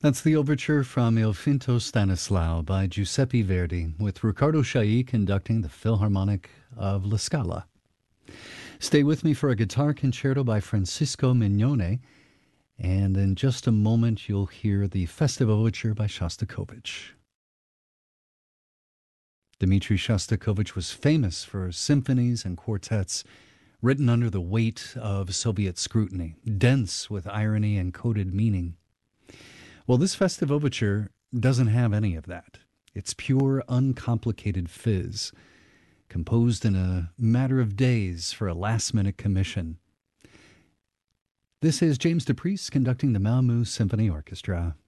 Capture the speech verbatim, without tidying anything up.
That's the overture from Il Finto Stanislao by Giuseppe Verdi, with Riccardo Chailly conducting the Philharmonic of La Scala. Stay with me for a guitar concerto by Francisco Mignone, and in just a moment you'll hear the Festive Overture by Shostakovich. Dmitri Shostakovich was famous for symphonies and quartets written under the weight of Soviet scrutiny, dense with irony and coded meaning. Well, this Festive Overture doesn't have any of that. It's pure, uncomplicated fizz, composed in a matter of days for a last-minute commission. This is James DePriest conducting the Malmö Symphony Orchestra.